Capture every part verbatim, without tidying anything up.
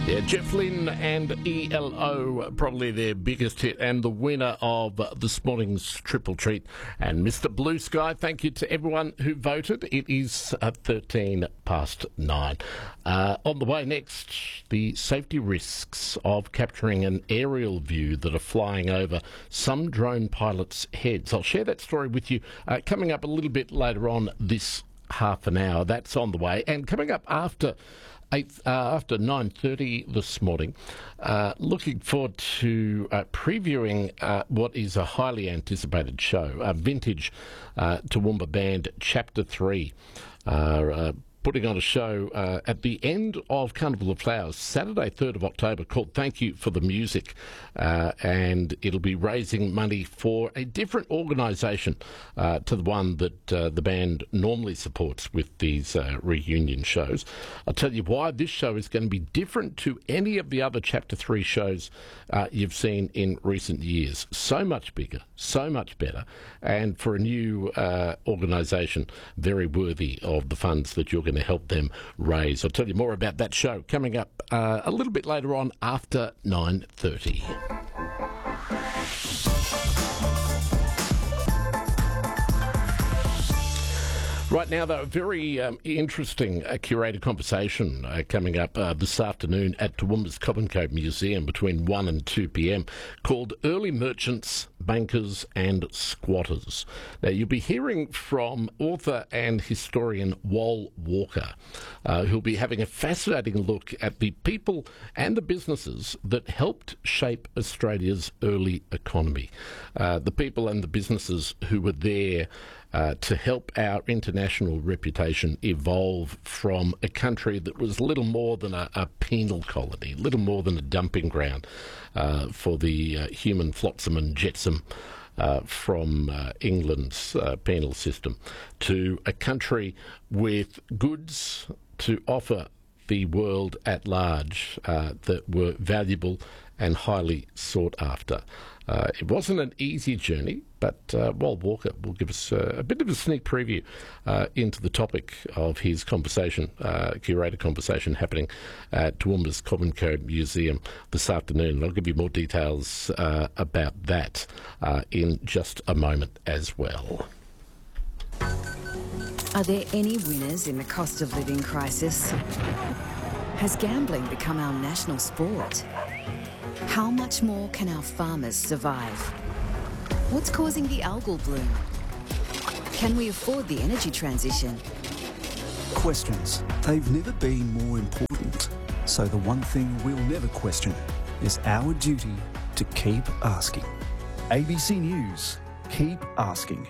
Yeah, Jeff Lynne and E L O, probably their biggest hit, and the winner of this morning's Triple Treat. And Mister Blue Sky, thank you to everyone who voted. It is uh, thirteen past nine. Uh, on the way next, the safety risks of capturing an aerial view that are flying over some drone pilots' heads. I'll share that story with you uh, coming up a little bit later on this half an hour. That's on the way. And coming up after Eight, uh, after nine thirty this morning, uh, looking forward to uh, previewing uh, what is a highly anticipated show, uh, Vintage uh, Toowoomba Band Chapter three, uh, uh, putting on a show uh, at the end of Carnival of Flowers, Saturday third of October, called Thank You for the Music, uh, and it'll be raising money for a different organisation uh, to the one that uh, the band normally supports with these uh, reunion shows. I'll tell you why this show is going to be different to any of the other Chapter three shows uh, you've seen in recent years. So much bigger, so much better, and for a new uh, organisation, very worthy of the funds that you're going to help them raise. I'll tell you more about that show coming up uh, a little bit later on after nine thirty. Right now, though, a very um, interesting uh, curated conversation uh, coming up uh, this afternoon at Toowoomba's Cobb Cove Museum between one and two p.m. called Early Merchants, Bankers and Squatters. Now, you'll be hearing from author and historian Wal Walker, uh, who'll be having a fascinating look at the people and the businesses that helped shape Australia's early economy. Uh, the people and the businesses who were there Uh, to help our international reputation evolve from a country that was little more than a, a penal colony, little more than a dumping ground uh, for the uh, human flotsam and jetsam uh, from uh, England's uh, penal system, to a country with goods to offer the world at large uh, that were valuable and highly sought after. Uh, it wasn't an easy journey, but uh, Wal Walker will give us uh, a bit of a sneak preview uh, into the topic of his conversation, uh, curated conversation happening at Toowoomba's Cobb Cove Museum this afternoon. And I'll give you more details uh, about that uh, in just a moment as well. Are there any winners in the cost of living crisis? Has gambling become our national sport? How much more can our farmers survive? What's causing the algal bloom? Can we afford the energy transition? Questions. They've never been more important. So the one thing we'll never question is our duty to keep asking. A B C News. Keep asking.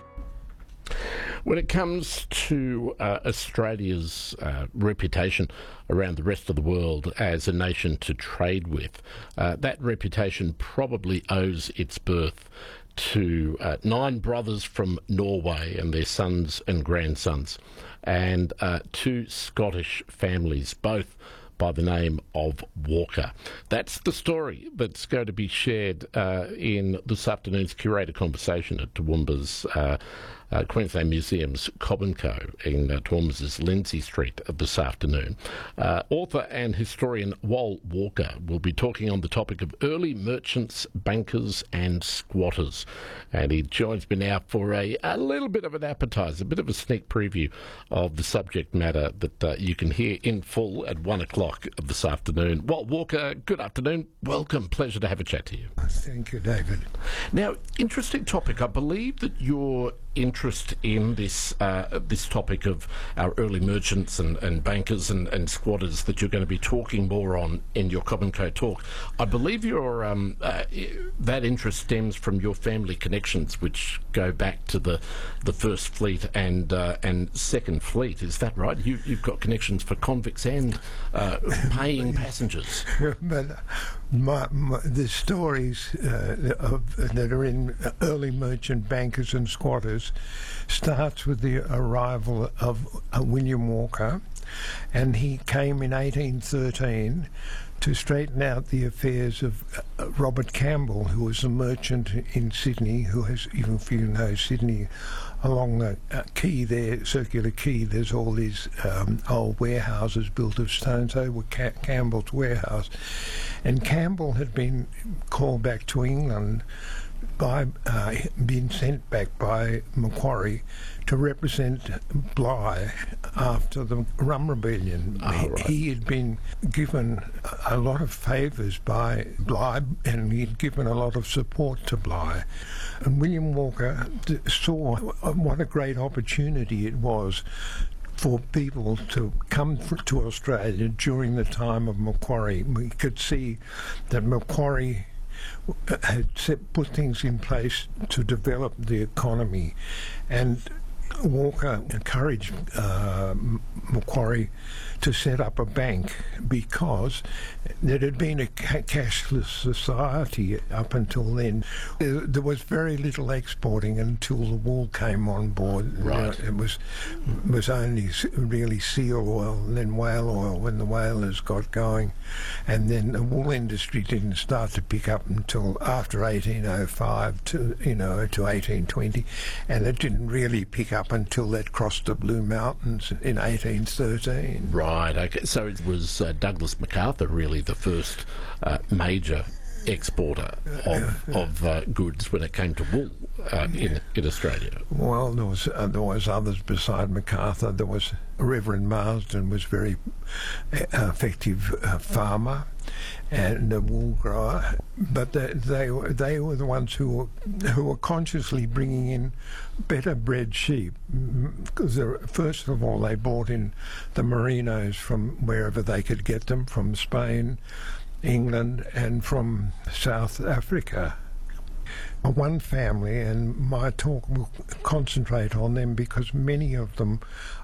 When it comes to uh, Australia's uh, reputation around the rest of the world as a nation to trade with, uh, that reputation probably owes its birth to uh, nine brothers from Norway and their sons and grandsons, and uh, two Scottish families, both by the name of Walker. That's the story that's going to be shared uh, in this afternoon's curated conversation at Toowoomba's uh, uh, Queensland Museum's Cobb Cove in uh, Toowoomba's Lindsay Street this afternoon. Uh, author and historian Wal Walker will be talking on the topic of early merchants, bankers and squatters. And he joins me now for a, a little bit of an appetizer, a bit of a sneak preview of the subject matter that uh, you can hear in full at one o'clock this afternoon. Wal Walker, good afternoon. Welcome. Pleasure to have a chat to you. Thank you, David. Now, interesting topic. I believe that your interest in this uh, this topic of our early merchants and, and bankers and, and squatters that you're going to be talking more on in your Cobb Cove talk, I believe your um, uh, that interest stems from your family connections, which go back to the the First Fleet and uh, and Second Fleet. Is that right? You, you've got connections for convicts and uh, paying passengers. But my, my, the stories uh, of, that are in early merchant bankers and squatters starts with the arrival of uh, William Walker, and he came in eighteen thirteen to straighten out the affairs of uh, Robert Campbell, who was a merchant in Sydney, who has, even if you know Sydney, along the uh, quay there, Circular Quay, there's all these um, old warehouses built of stone. So were Ca- Campbell's warehouse. And Campbell had been called back to England by, uh, been sent back by Macquarie to represent Bligh after the Rum Rebellion. Oh, he, right. he had been given a lot of favours by Bligh, and he'd given a lot of support to Bligh. And William Walker d- saw what a great opportunity it was for people to come f- to Australia during the time of Macquarie. We could see that Macquarie had set, put things in place to develop the economy, and Walker encouraged uh, Macquarie to set up a bank because there had been a ca- cashless society up until then. There, there was very little exporting until the wool came on board. Right. It was was only s- really seal oil and then whale oil when the whalers got going, and then the wool industry didn't start to pick up until after eighteen oh five to you know to eighteen twenty, and it didn't really pick up until that crossed the Blue Mountains in eighteen thirteen. Right, okay. So it was uh, Douglas MacArthur really the first uh, major exporter of, of uh, goods when it came to wool uh, in, in Australia. Well, there was uh, there was others beside MacArthur. There was Reverend Marsden, was very uh, effective uh, farmer and a wool grower, but they, they were they were the ones who were who were consciously bringing in better bred sheep, because first of all they brought in the merinos from wherever they could get them, from Spain, England, and from South Africa. One family, and my talk will concentrate on them because many of them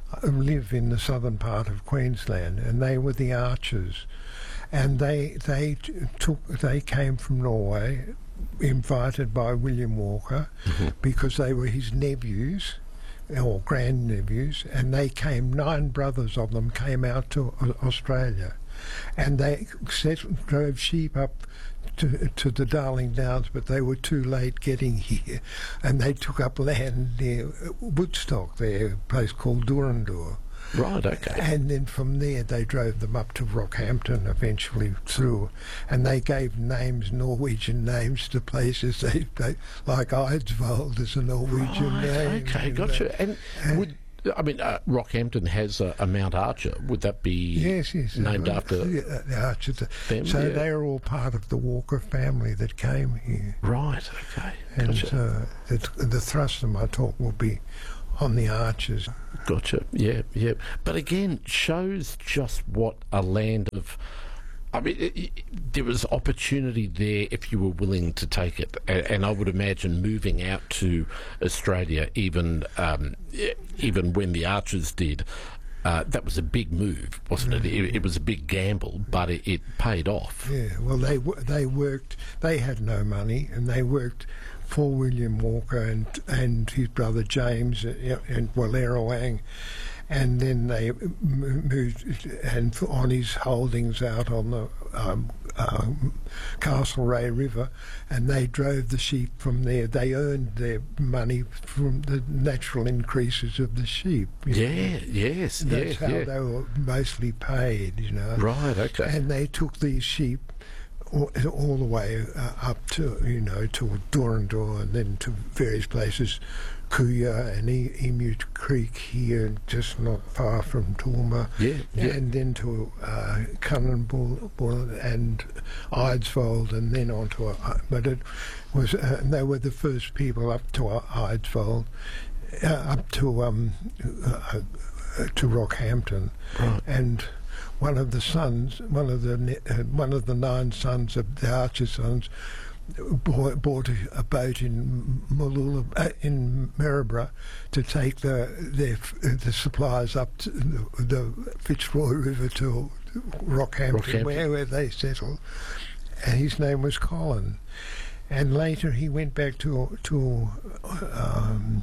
live in the southern part of Queensland, and they were the Archers, and they they took they came from Norway, invited by William Walker, mm-hmm. because they were his nephews or grandnephews, and they came. Nine brothers of them came out to Australia, and they set, drove sheep up to, to the Darling Downs, but they were too late getting here, and they took up land near Woodstock there, a place called Durandor. Right, okay. And then from there they drove them up to Rockhampton, eventually through, and they gave names, Norwegian names, to places they, they like Eidsvold is a Norwegian Right, name. okay, you know. gotcha. And would I mean, uh, Rockhampton has a, a Mount Archer. Would that be yes, yes, named uh, after the, the Archers? them? So Yeah. they are all part of the Walker family that came here. Right, okay. And Gotcha. uh, it, the thrust of my talk will be on the Archers. Gotcha. Yeah, yeah. But again, shows just what a land of. I mean, it, it, there was opportunity there if you were willing to take it, and, and I would imagine moving out to Australia, even um, even when the Archers did, uh, that was a big move, wasn't it? It, it was a big gamble, but it, it paid off. Yeah. Well, they w- they worked. They had no money, and they worked for William Walker and and his brother James and, and Wallerawang. And then they m- moved and on his holdings out on the um, um, Castlereagh River, and they drove the sheep from there. They earned their money from the natural increases of the sheep. you know. Yeah, yes, That's yeah, how yeah. they were mostly paid, you know. Right, okay. And they took these sheep all, all the way uh, up to, you know, to Durandor and then to various places, Kuya and e- Emu Creek here, just not far from Toowoomba. Yeah, yeah. And then to uh, Cunninbull and Eidsvold, and then on to... Uh, but it was... Uh, they were the first people up to uh, Eidsvold, uh, up to um, uh, uh, to Rockhampton. Right. And one of the sons, one of the ne- uh, one of the nine sons of the Archer sons, bought, bought a, a boat in Mooloola, uh, in Maryborough to take the their the supplies up to the, the Fitzroy River to Rockhampton, Rockhampton. Where, where they settled. And his name was Colin. And later he went back to to um,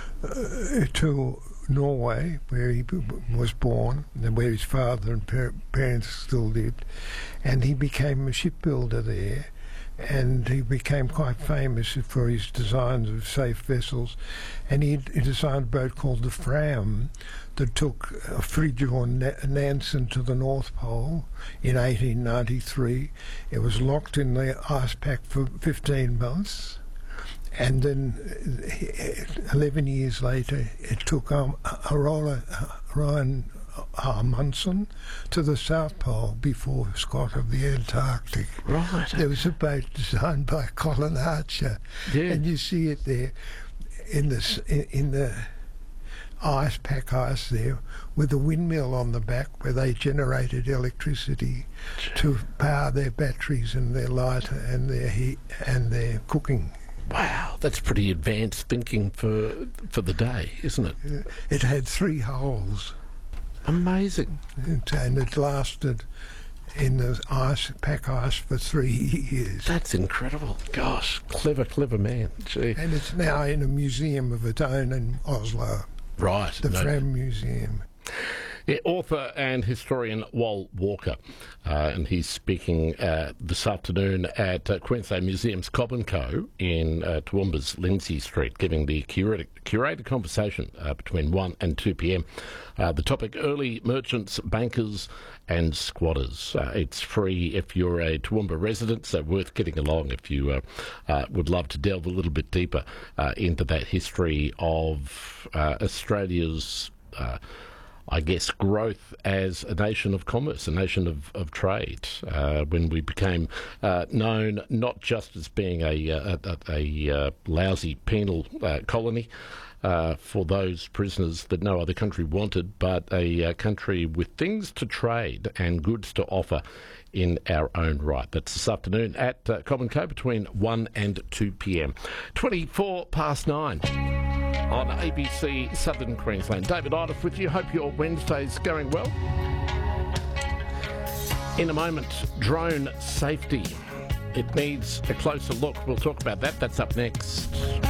uh, to Norway, where he b- was born, and where his father and par- parents still lived, and he became a shipbuilder there. and he became quite famous for his designs of safe vessels. And he, he designed a boat called the Fram that took Fridtjof Nansen to the North Pole in eighteen ninety-three. It was locked in the ice pack for fifteen months. And then eleven years later, it took um, Arola, Ryan Amundsen to the South Pole before Scott of the Antarctic. Right. There was a boat designed by Colin Archer, yeah. and you see it there in the in, in the ice pack ice there, with a windmill on the back where they generated electricity to power their batteries and their lighter and their heat and their cooking. Wow, that's pretty advanced thinking for for the day, isn't it? It had three holes. Amazing. And it lasted in the ice pack ice for three years. That's incredible. Gosh, clever, clever man. Gee. And it's now in a museum of its own in Oslo. Right. The no. Fram Museum. Yeah, author and historian Wal Walker, uh, and he's speaking uh, this afternoon at uh, Queensland Museum's Cobb and Co in uh, Toowoomba's Lindsay Street, giving the curated, curated conversation uh, between one and two p.m. Uh, the topic, early merchants, bankers and squatters. Uh, it's free if you're a Toowoomba resident, so worth getting along if you uh, uh, would love to delve a little bit deeper uh, into that history of uh, Australia's Uh, I guess, growth as a nation of commerce, a nation of, of trade, uh, when we became uh, known not just as being a, a, a, a uh, lousy penal uh, colony uh, for those prisoners that no other country wanted, but a uh, country with things to trade and goods to offer in our own right. That's this afternoon at uh, Cobb and Co between one and two p.m. twenty-four past nine. On A B C Southern Queensland. David Idle with you. Hope your Wednesday's going well. In a moment, drone safety. It needs a closer look. We'll talk about that. That's up next.